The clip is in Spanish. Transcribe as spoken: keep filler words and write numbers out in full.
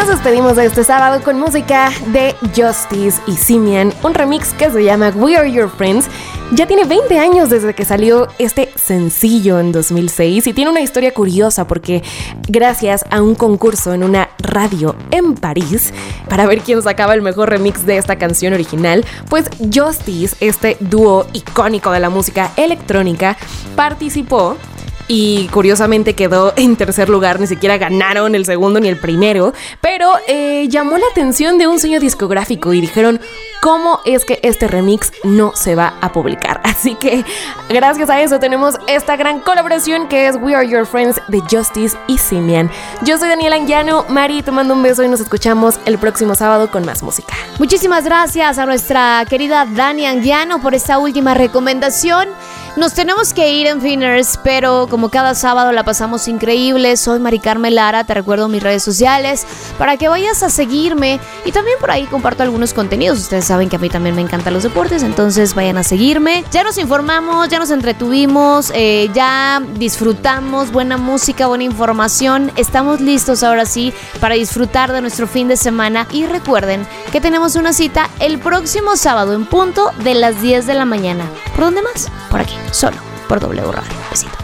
Nos despedimos de este sábado con música de Justice y Simian, un remix que se llama We Are Your Friends. Ya tiene veinte años desde que salió este sencillo en dos mil seis y tiene una historia curiosa porque gracias a un concurso en una radio en París para ver quién sacaba el mejor remix de esta canción original, pues Justice, este dúo icónico de la música electrónica, participó. Y curiosamente quedó en tercer lugar, ni siquiera ganaron el segundo ni el primero, pero eh, llamó la atención de un sello discográfico y dijeron, ¿cómo es que este remix no se va a publicar? Así que gracias a eso tenemos esta gran colaboración que es We Are Your Friends de Justice y Simian. Yo soy Daniela Anguiano, Mari, te mando un beso y nos escuchamos el próximo sábado con más música. Muchísimas gracias a nuestra querida Dani Anguiano por esta última recomendación. Nos tenemos que ir en Finners, pero como cada sábado la pasamos increíble. Soy Mari Carmen Lara, te recuerdo mis redes sociales para que vayas a seguirme y también por ahí comparto algunos contenidos. Ustedes saben que a mí también me encantan los deportes, entonces vayan a seguirme. Ya nos informamos, ya nos entretuvimos, eh, ya disfrutamos buena música, buena información. Estamos listos ahora sí para disfrutar de nuestro fin de semana y recuerden que tenemos una cita el próximo sábado en punto de las diez de la mañana. ¿Por dónde más? Por aquí, solo por W Radio. Besito.